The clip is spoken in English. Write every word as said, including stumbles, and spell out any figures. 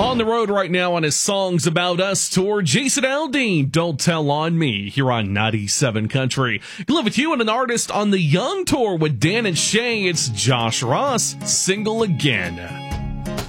On the road right now on his Songs About Us tour, Jason Aldean, Don't Tell on Me, here on ninety-seven Country. Live with you and an artist on the Young tour with Dan and Shay. It's Josh Ross, Single Again.